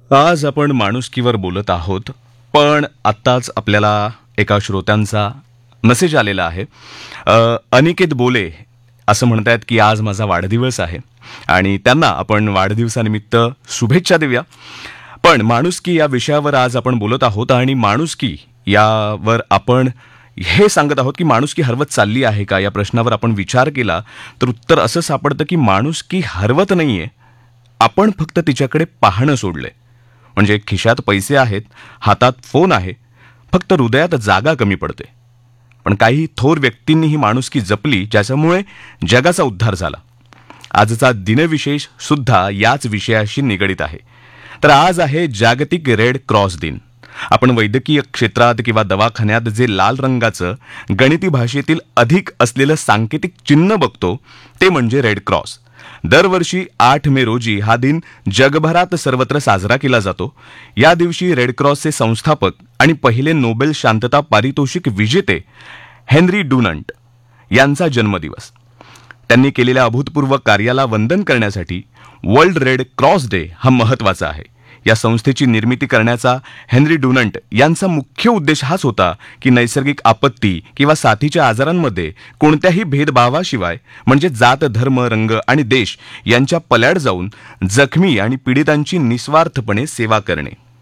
आज आपण माणुसकीवर बोलत आहोत, पण आत्ताच आपल्याला एका श्रोत्यांचा मेसेज आलेला आहे. अनिकेत बोले असं म्हणतायत की आज माझा वाढदिवस आहे आणि त्यांना आपण वाढदिवसानिमित्त शुभेच्छा देऊया. पण माणुसकी या विषयावर आज आपण बोलत आहोत आणि माणुसकी यावर आपण हे सांगत आहोत की माणुसकी हरवत चालली आहे का, या प्रश्नावर आपण विचार केला तर उत्तर असं सापडतं की माणुसकी हरवत नाहीये, आपण फक्त तिच्याकडे पाहणं सोडलंय. म्हणजे खिशात पैसे आहेत, हातात फोन आहे, फक्त हृदयात जागा कमी पडते. पण काही थोर व्यक्तींनी ही माणुसकी जपली, ज्याच्यामुळे जगाचा उद्धार झाला. आजचा दिनविशेष सुद्धा याच विषयाशी निगडित आहे. तर आज आहे जागतिक रेड क्रॉस दिन. आपण वैद्यकीय क्षेत्रात किंवा दवाखान्यात जे लाल रंगाचं गणिती भाषेतील अधिक असलेलं सांकेतिक चिन्ह बघतो ते म्हणजे रेड क्रॉस. दरवर्षी 8 मे रोजी हा दिन जगभरात सर्वत्र साजरा केला जातो. या दिवशी रेड क्रॉसचे संस्थापक आणि पहिले नोबेल शांतता पारितोषिक विजेते हेनरी डुनंट यांचा जन्मदिवस. त्यांनी केलेल्या अभूतपूर्व कार्याला वंदन करण्यासाठी वर्ल्ड रेड क्रॉस डे हा महत्त्वाचा आहे. या संस्थेची निर्मिती करण्याचा हेनरी डुनंट यांचा मुख्य उद्देश हाच होता की नैसर्गिक आपत्ती किंवा साथीच्या आजारांमध्ये कोणत्याही भेदभावाशिवाय, म्हणजे जात, धर्म, रंग आणि देश यांच्या पल्याड जाऊन जखमी आणि पीडितांची निस्वार्थपणे सेवा करणे.